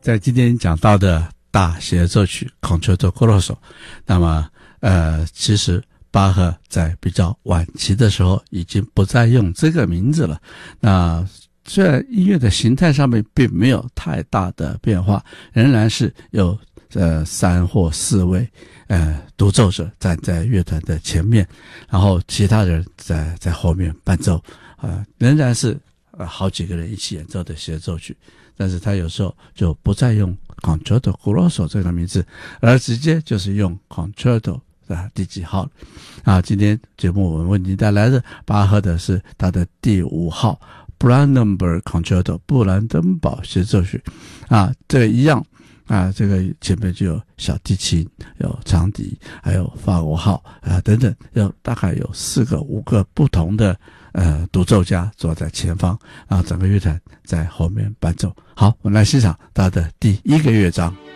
在今天讲到的大协奏曲 Concerto Grosso， 那么其实巴赫在比较晚期的时候已经不再用这个名字了。那虽然音乐的形态上面并没有太大的变化，仍然是有3或4位独奏者站在乐团的前面，然后其他人在后面伴奏，仍然是好几个人一起演奏的协奏曲。但是他有时候就不再用 Concerto Grosso 这个名字，而直接就是用 Concerto 第几号今天节目我们为您带来的巴赫的是他的第5号 Brandenburg Concerto 布兰登堡协奏曲这个一样这个前面就有小提琴，有长笛，还有法国号等等，大概有4个5个不同的独奏家坐在前方，然后整个乐团在后面伴奏。好，我们来欣赏他的第1个乐章。